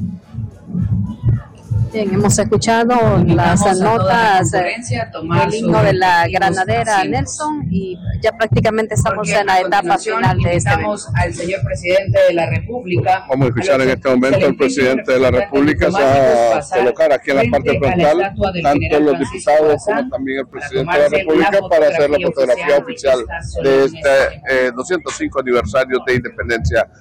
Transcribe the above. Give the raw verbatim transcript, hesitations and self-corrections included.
Bien, hemos escuchado las notas del himno de la granadera Nelson y ya prácticamente estamos en la etapa final de este evento. Al señor presidente de la República. Vamos a escuchar en este momento al presidente de la República a colocar aquí en la parte frontal tanto los diputados como también el presidente de la República para hacer la fotografía oficial de este eh, doscientos cinco aniversario de independencia